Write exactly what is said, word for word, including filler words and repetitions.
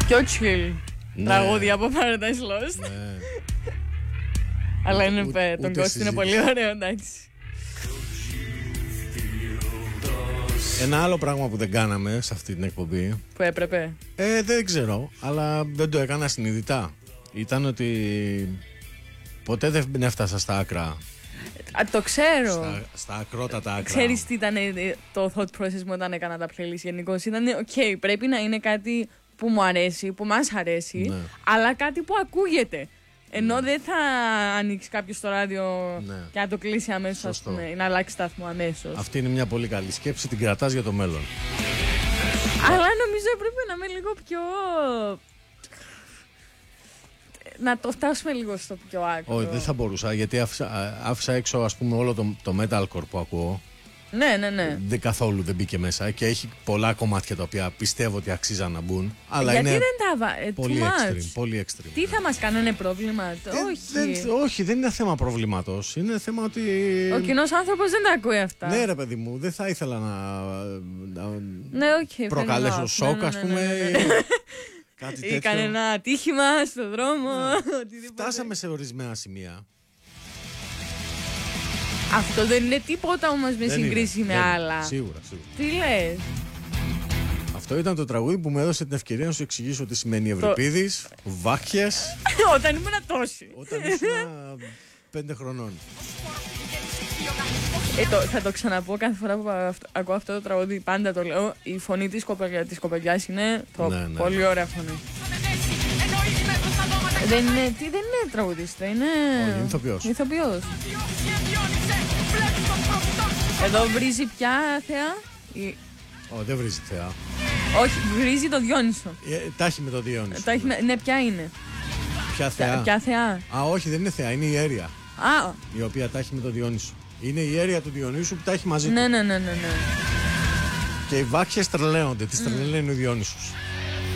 Πιο chill τραγούδια από Paradise Lost. Ναι. Αλλά είναι πέ, τον Κώστη είναι πολύ ωραίο, εντάξει. Ένα άλλο πράγμα που δεν κάναμε σε αυτή την εκπομπή. Που έπρεπε. Ε, δεν ξέρω, αλλά δεν το έκανα συνειδητά. Ήταν ότι ποτέ δεν έφτασα στα άκρα. Α, το ξέρω. Στα, στα ακρότατα άκρα. Ξέρεις τι ήταν το thought process μου όταν έκανα τα playlist γενικώς? Ήταν, οκ, okay, πρέπει να είναι κάτι που μου αρέσει, που μας αρέσει, ναι. αλλά κάτι που ακούγεται. Ενώ ναι. δεν θα ανοίξει κάποιο το ράδιο ναι. και να το κλείσει αμέσως ή να αλλάξει σταθμό αμέσως. Αυτή είναι μια πολύ καλή σκέψη, την κρατάς για το μέλλον. Αλλά νομίζω πρέπει να είμαι λίγο πιο... να το φτάσουμε λίγο στο πιο άκρο. Όχι, δεν θα μπορούσα, γιατί άφησα, άφησα έξω ας πούμε όλο το, το metalcore που ακούω. Ναι, ναι, ναι. Δεν καθόλου δεν μπήκε μέσα και έχει πολλά κομμάτια τα οποία πιστεύω ότι αξίζαν να μπουν. Αλλά γιατί είναι δεν τα βα... πολύ extreme, πολύ extreme. Τι θα μας κάνανε πρόβλημα? Ε, όχι. Δεν, όχι, δεν είναι θέμα προβλήματος. Είναι θέμα ότι... Ο κοινός άνθρωπος δεν τα ακούει αυτά. Ναι ρε παιδί μου, δεν θα ήθελα να, να ναι, okay, προκαλέσω σοκ, ας πούμε. Ναι, ναι, ναι, ναι. Κάτι ή κανένα ατύχημα στο δρόμο. Ναι. Φτάσαμε σε ορισμένα σημεία. Αυτό δεν είναι τίποτα όμως με συγκρίση με άλλα. Σίγουρα, σίγουρα. Τι λες? Αυτό ήταν το τραγούδι που μου έδωσε την ευκαιρία να σου εξηγήσω τι σημαίνει Ευρυπίδης, το... Βάχιες. Όταν ήμουν τόση. Όταν ήσουν πέντε χρονών. Ε, το, θα το ξαναπώ κάθε φορά που ακούω αυτό το τραγούδι, πάντα το λέω. Η φωνή της, κοπελιά, της κοπελιάς είναι το ναι, ναι. πολύ ωραία φωνή. Δεν είναι, τι, δεν είναι τραγουδίστρα, είναι... Όχι, είναι ηθοποιός. Ηθοποιός. Εδώ βρίζει πια θεά ή... Ω, δεν βρίζει θεά. Όχι, βρίζει το Διόνυσο. Ε, τα έχει με το Διόνυσο. Τα έχει με... Ναι, ποια είναι? Ποια θεά? Ποια θεά? Α, όχι, δεν είναι θεά, είναι η Έρια. Α. Η οποία τα έχει με το Διόνυσο. Είναι η Έρια του Διονύσου που τα έχει μαζί ναι, του. Ναι, ναι, ναι, ναι. Και οι Βάχιες τρελαίνονται, τις mm. τρελαίνει ο Διόνυσος.